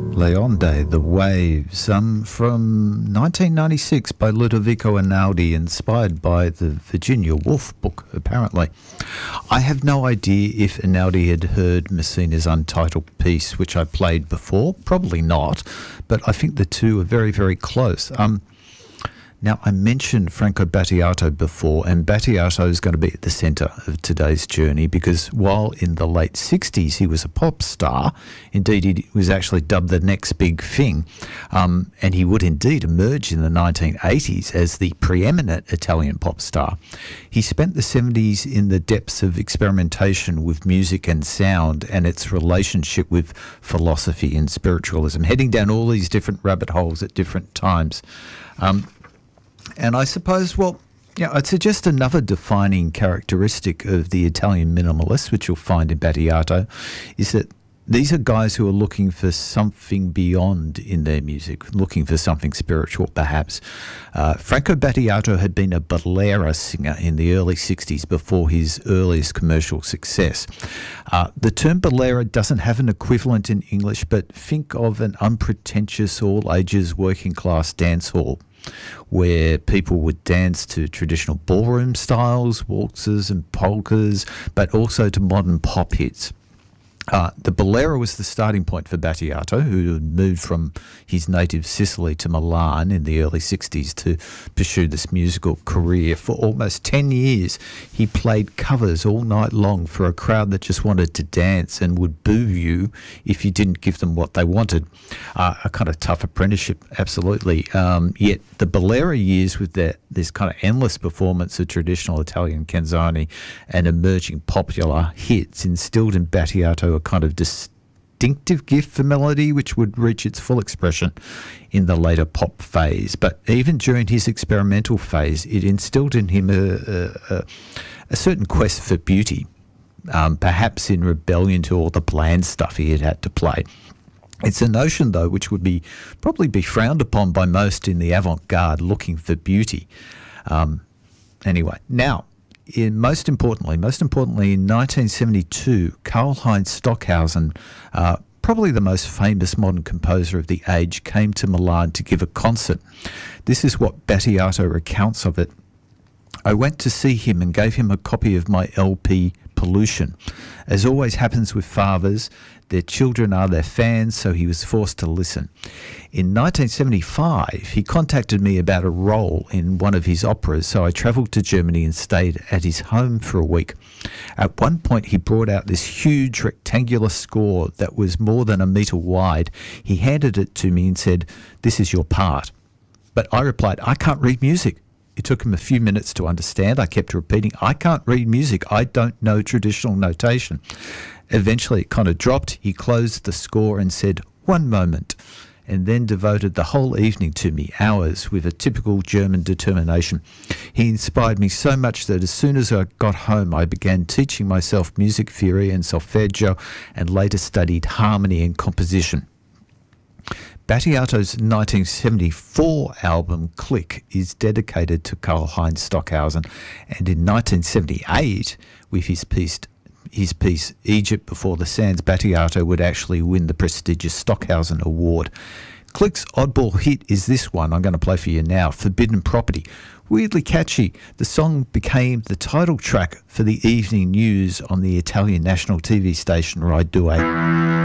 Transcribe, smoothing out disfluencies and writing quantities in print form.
Leonde, The Waves, from 1996 by Ludovico Einaudi, inspired by the Virginia Woolf book, apparently. I have no idea if Einaudi had heard Messina's untitled piece, which I played before. Probably not, but I think the two are very, very close. Now, I mentioned Franco Battiato before, and Battiato is going to be at the centre of today's journey because while in the late 60s he was a pop star, indeed he was actually dubbed the next big thing, and he would indeed emerge in the 1980s as the preeminent Italian pop star. He spent the 70s in the depths of experimentation with music and sound and its relationship with philosophy and spiritualism, heading down all these different rabbit holes at different times. And I suppose, I'd suggest another defining characteristic of the Italian minimalists, which you'll find in Battiato, is that these are guys who are looking for something beyond in their music, looking for something spiritual, perhaps. Franco Battiato had been a bolero singer in the early 60s before his earliest commercial success. The term bolero doesn't have an equivalent in English, but think of an unpretentious, all-ages, working-class dance hall, where people would dance to traditional ballroom styles, waltzes and polkas, but also to modern pop hits. The bolero was the starting point for Battiato, who had moved from his native Sicily to Milan in the early 60s to pursue this musical career. For almost 10 years, he played covers all night long for a crowd that just wanted to dance and would boo you if you didn't give them what they wanted. A kind of tough apprenticeship, absolutely. Yet the bolero years with this kind of endless performance of traditional Italian canzoni and emerging popular hits instilled in Battiato a kind of distinctive gift for melody, which would reach its full expression in the later pop phase. But even during his experimental phase, it instilled in him a certain quest for beauty, perhaps in rebellion to all the bland stuff he had to play. It's a notion, though, which would probably be frowned upon by most in the avant-garde looking for beauty. Anyway, now, most importantly, in 1972, Karlheinz Stockhausen, probably the most famous modern composer of the age, came to Milan to give a concert. This is what Battiato recounts of it. I went to see him and gave him a copy of my LP, Pollution. As always happens with fathers, their children are their fans, so he was forced to listen. In 1975, he contacted me about a role in one of his operas, so I travelled to Germany and stayed at his home for a week. At one point, he brought out this huge rectangular score that was more than a metre wide. He handed it to me and said, "This is your part." But I replied, "I can't read music." It took him a few minutes to understand. I kept repeating, "I can't read music. I don't know traditional notation." Eventually, it kind of dropped. He closed the score and said, "One moment," and then devoted the whole evening to me, hours, with a typical German determination. He inspired me so much that as soon as I got home, I began teaching myself music theory and solfeggio and later studied harmony and composition. Battiato's 1974 album, Click, is dedicated to Karlheinz Stockhausen, and in 1978, with his piece Egypt Before the Sands, Battiato would actually win the prestigious Stockhausen Award. Click's oddball hit is this one I'm going to play for you now, Forbidden Property. Weirdly catchy, the song became the title track for the evening news on the Italian national TV station Rai 2.